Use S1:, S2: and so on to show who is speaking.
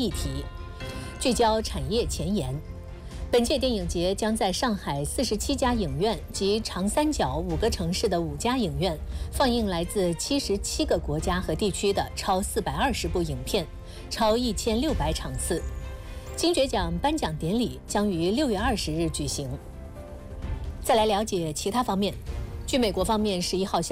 S1: 议题，聚焦产业前沿。本届电影节将在上海47家影院及长三角5个城市的5家影院放映来自77个国家和地区的超420部影片，超1600场次。金爵奖颁奖典礼将于6月20日举行。再来了解其他方面，据美国方面11号消息。